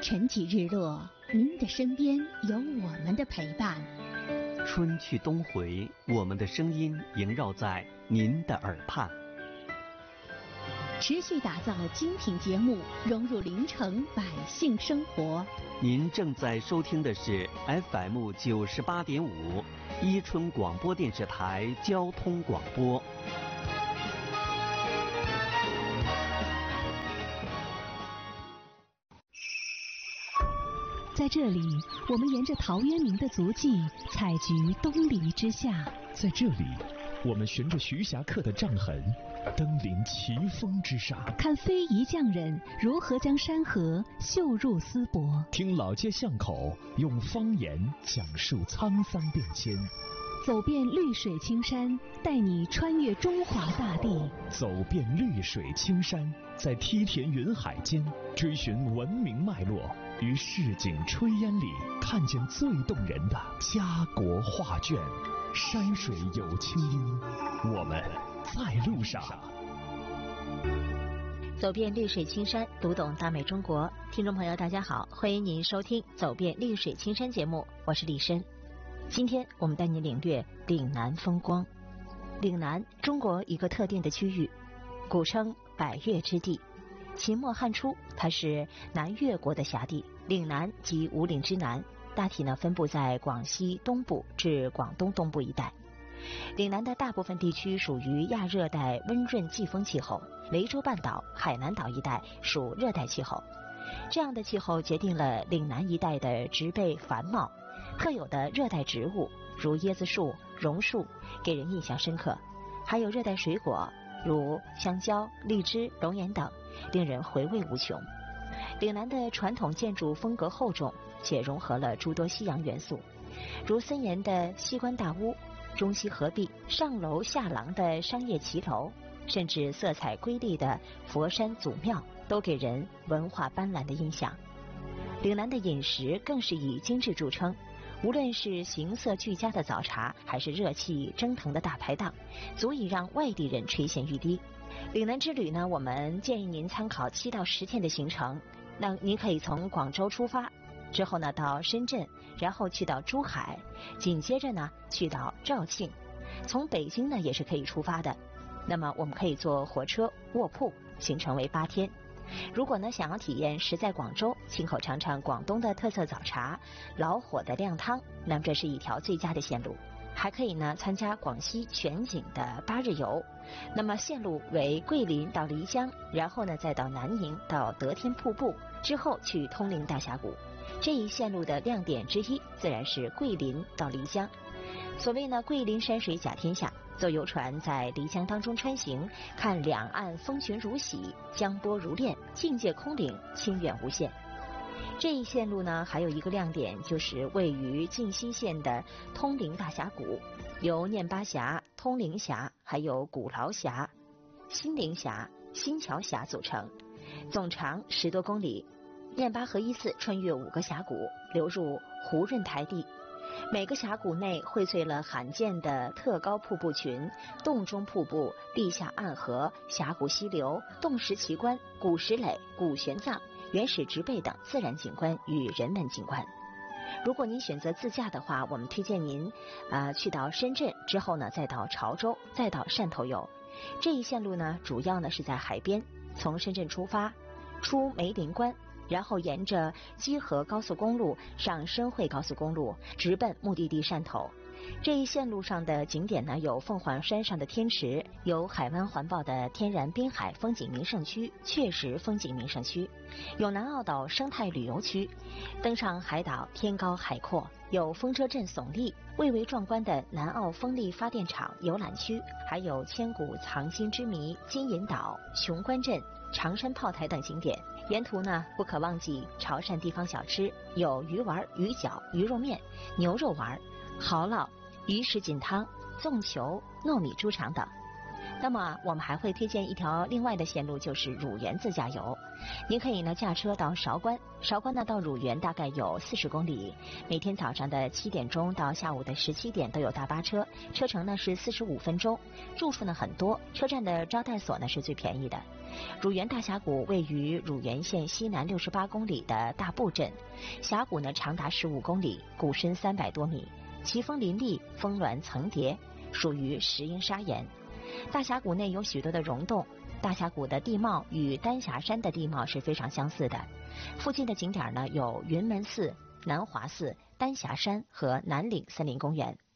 晨起日落，您的身边有我们的陪伴。 春去冬回，我们的声音萦绕在您的耳畔。 持续打造精品节目，融入临城百姓生活。 您正在收听的是 FM 98.5伊春广播电视台交通广播。 在这里，我们沿着陶渊明的足迹采菊东篱之下； 在这里，我们循着徐霞客的帐痕登临奇峰之上， 看非遗匠人如何将山河绣入丝帛， 听老街巷口用方言讲述沧桑变迁， 走遍绿水青山，带你穿越中华大地。 走遍绿水青山，在梯田云海间追寻文明脉络，于市井炊烟里看见最动人的家国画卷。山水有清音，我们在路上。 走遍绿水青山，读懂大美中国。听众朋友大家好，欢迎您收听走遍绿水青山节目，我是李申。今天我们带您领略岭南风光。岭南，中国一个特定的区域，古称百越之地。秦末汉初，它是南越国的辖地。岭南即五岭之南，大体呢分布在广西东部至广东东部一带。岭南的大部分地区属于亚热带温润季风气候，雷州半岛、海南岛一带属热带气候。这样的气候决定了岭南一带的植被繁茂，特有的热带植物如椰子树、榕树给人印象深刻，还有热带水果如香蕉、荔枝、龙眼等，令人回味无穷。岭南的传统建筑风格厚重，且融合了诸多西洋元素，如森严的西关大屋、中西合璧、上楼下廊的商业骑楼，甚至色彩瑰丽的佛山祖庙，都给人文化斑斓的印象。岭南的饮食更是以精致著称，无论是形色俱佳的早茶，还是热气蒸腾的大排档，足以让外地人垂涎欲滴。岭南之旅呢，我们建议您参考7到10天的行程。那您可以从广州出发，之后呢到深圳，然后去到珠海，紧接着呢去到肇庆。从北京呢也是可以出发的。那么我们可以坐火车卧铺，行程为8天。如果呢想要体验实在广州，亲口尝尝广东的特色早茶、老火的靓汤，那么这是一条最佳的线路。还可以呢参加广西全景的8日游，那么线路为桂林到漓江，然后呢再到南宁到得天瀑布，之后去通陵大峡谷。这一线路的亮点之一自然是桂林到漓江。所谓呢桂林山水甲天下，坐游船在漓江当中穿行，看两岸风群如洗，江波如练，境界空灵，清远无限。这一线路呢还有一个亮点，就是位于晋西县的通陵大峡谷，由念巴峡、通陵峡还有古劳峡、新陵峡、新桥峡组成，总长10多公里。念巴河依次穿越5个峡谷，流入湖润台地。每个峡谷内荟萃了罕见的特高瀑布群、洞中瀑布、地下暗河、峡谷溪流、洞石奇观、古石垒、古玄奘、原始植被等自然景观与人文景观。如果您选择自驾的话，我们推荐您去到深圳，之后呢再到潮州，再到汕头游。这一线路呢主要呢是在海边，从深圳出发，出梅林关，然后沿着基河高速公路上深惠高速公路，直奔目的地汕头。这一线路上的景点呢，有凤凰山上的天池，有海湾环抱的天然滨海风景名胜区、确实风景名胜区，有南澳岛生态旅游区，登上海岛天高海阔，有风车阵耸立、蔚为壮观的南澳风力发电厂游览区，还有千古藏金之谜金银岛、雄关镇、长山炮台等景点。沿途呢不可忘记潮汕地方小吃，有鱼丸、鱼饺、鱼肉面、牛肉丸、蚝烙、鱼什锦汤、粽球、糯米猪肠等。那么我们还会推荐一条另外的线路，就是乳源自驾游。 您可以呢驾车到韶关，韶关呢到乳源大概有40公里，每天早上的7点钟到下午的17点都有大巴车，车程呢是45分钟，住处呢很多，车站的招待所呢是最便宜的。乳源大峡谷位于乳源县西南68公里的大布镇，峡谷呢长达15公里，谷深300多米，奇峰林立，峰峦层叠，属于石英砂岩。大峡谷内有许多的溶洞，大峡谷的地貌与丹霞山的地貌是非常相似的。附近的景点呢有云门寺、南华寺、丹霞山和南岭森林公园。